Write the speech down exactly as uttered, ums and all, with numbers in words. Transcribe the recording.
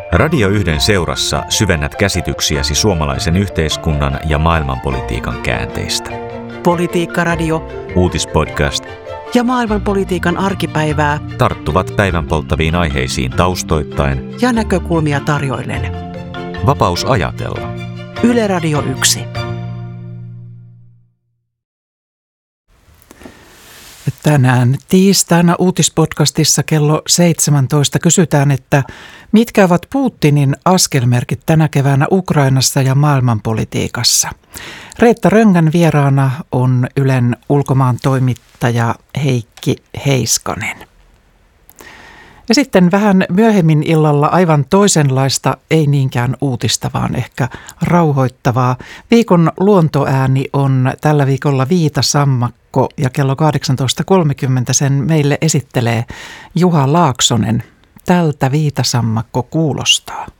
Radio Yhden seurassa syvennät käsityksiäsi suomalaisen yhteiskunnan ja maailmanpolitiikan käänteistä. Politiikkaradio, uutispodcast ja maailmanpolitiikan arkipäivää tarttuvat päivän polttaviin aiheisiin taustoittain ja näkökulmia tarjoillen. Vapaus ajatella. Yle Radio yksi. Tänään tiistaina uutispodcastissa kello seitsemäntoista kysytään, että mitkä ovat Putinin askelmerkit tänä keväänä Ukrainassa ja maailmanpolitiikassa. Reetta Röngän vieraana on Ylen ulkomaan toimittaja Heikki Heiskanen. Ja sitten vähän myöhemmin illalla aivan toisenlaista, ei niinkään uutista, vaan ehkä rauhoittavaa. Viikon luontoääni on tällä viikolla Viitasammakko ja kello kahdeksantoista kolmekymmentä sen meille esittelee Juha Laaksonen. Tältä Viitasammakko kuulostaa.